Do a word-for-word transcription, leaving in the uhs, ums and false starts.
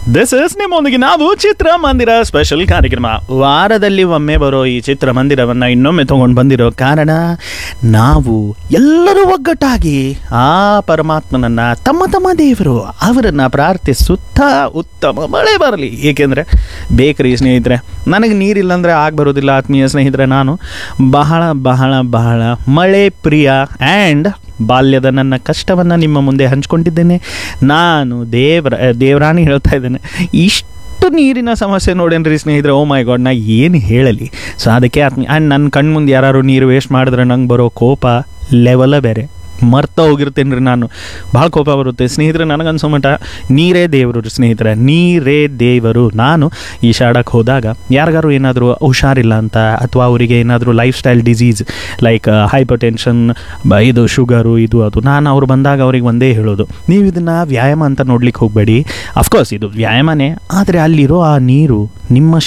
This is ನಿಮ್ಮೊಂದಿಗೆ ನಾವು ಚಿತ್ರಮಂದಿರ ಸ್ಪೆಷಲ್ ಕಾರ್ಯಕ್ರಮ. ವಾರದಲ್ಲಿ ಒಮ್ಮೆ ಬರೋ ಈ ಚಿತ್ರಮಂದಿರವನ್ನು ಇನ್ನೊಮ್ಮೆ ತಗೊಂಡು ಬಂದಿರೋ ಕಾರಣ ನಾವು ಎಲ್ಲರೂ ಒಗ್ಗಟ್ಟಾಗಿ ಆ ಪರಮಾತ್ಮನನ್ನು, ತಮ್ಮ ತಮ್ಮ ದೇವರು ಅವರನ್ನು ಪ್ರಾರ್ಥಿಸುತ್ತಾ ಉತ್ತಮ ಮಳೆ ಬರಲಿ. ಏಕೆಂದರೆ ಬೇಕ್ರಿ ಸ್ನೇಹಿತರೆ, ನನಗೆ ನೀರಿಲ್ಲ ಅಂದರೆ ಆಗ ಬರೋದಿಲ್ಲ. ಆತ್ಮೀಯ ಸ್ನೇಹಿತರೆ, ನಾನು ಬಹಳ ಬಹಳ ಬಹಳ ಮಳೆ ಪ್ರಿಯ ಆ್ಯಂಡ್ ಬಾಲ್ಯದ ನನ್ನ ಕಷ್ಟವನ್ನು ನಿಮ್ಮ ಮುಂದೆ ಹಂಚ್ಕೊಂಡಿದ್ದೇನೆ. ನಾನು ದೇವರ ದೇವರಾಣಿ ಹೇಳ್ತಾ ಇದ್ದೇನೆ, ಇಷ್ಟು ನೀರಿನ ಸಮಸ್ಯೆ ನೋಡೇನ್ರಿ ಸ್ನೇಹಿತರೆ. ಓ ಮೈ ಗಾಡ್, ನಾ ಏನು ಹೇಳಲಿ. ಸೊ ಅದಕ್ಕೆ ಆತ್ಮೀಯ ಆ್ಯಂಡ್ ನನ್ನ ಕಣ್ಣು ಮುಂದೆ ಯಾರು ನೀರು ವೇಸ್ಟ್ ಮಾಡಿದ್ರೆ ನಂಗೆ ಬರೋ ಕೋಪ ಲೆವೆಲ ಬೇರೆ. ಮರ್ತಾ ಹೋಗಿರ್ತೇನೆ ರೀ ನಾನು, ಭಾಳ ಕೋಪ ಬರುತ್ತೆ ಸ್ನೇಹಿತರೆ. ನನಗನ್ಸೋ ಮಟ್ಟ ನೀರೇ ದೇವರು ರೀ ಸ್ನೇಹಿತರೆ, ನೀರೇ ದೇವರು. ನಾನು ಈ ಶಾಡಕ್ಕೆ ಹೋದಾಗ ಯಾರಿಗಾರು ಏನಾದರೂ ಹುಷಾರಿಲ್ಲ ಅಂತ, ಅಥವಾ ಅವರಿಗೆ ಏನಾದರೂ life style disease like hyper tension, ಇದು ಶುಗರು, ಇದು ಅದು, ನಾನು ಅವ್ರು ಬಂದಾಗ ಅವ್ರಿಗೆ ಒಂದೇ ಹೇಳೋದು, ನೀವು ಇದನ್ನು ವ್ಯಾಯಾಮ ಅಂತ ನೋಡ್ಲಿಕ್ಕೆ ಹೋಗಬೇಡಿ. ಅಫ್ಕೋರ್ಸ್ ಇದು ವ್ಯಾಯಾಮನೇ, ಆದರೆ ಅಲ್ಲಿರೋ ಆ ನೀರು ನಿಮ್ಮ